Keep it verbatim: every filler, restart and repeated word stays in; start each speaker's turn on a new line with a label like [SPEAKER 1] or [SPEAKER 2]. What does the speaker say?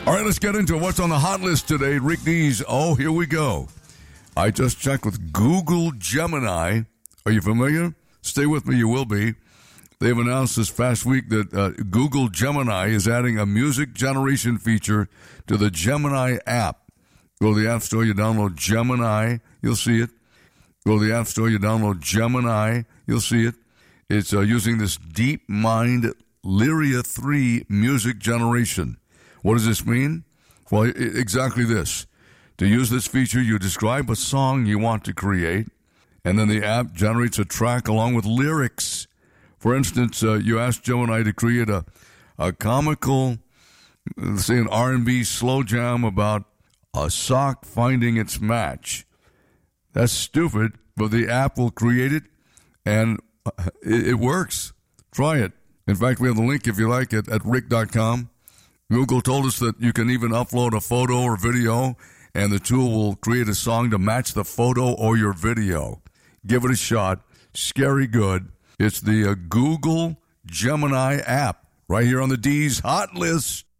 [SPEAKER 1] All right, let's get into what's on the hot list today. Rick Dees. Oh, here we go. I just checked with Google Gemini. Are you familiar? Stay with me, you will be. They've announced this past week that uh, Google Gemini is adding a music generation feature to the Gemini app. Go to the App Store, you download Gemini, you'll see it. Go to the App Store, you download Gemini, you'll see it. It's uh, using this DeepMind Lyria three music generation. What does this mean? Well, exactly this. To use this feature, you describe a song you want to create, and then the app generates a track along with lyrics. For instance, uh, you ask Gemini to create a, a comical, say an R and B slow jam about a sock finding its match. That's stupid, but the app will create it, and it, it works. Try it. In fact, we have the link, if you like, at, at rick dot com. Google told us that you can even upload a photo or video, and the tool will create a song to match the photo or your video. Give it a shot. Scary good. It's the uh, Google Gemini app right here on the D's Hot List.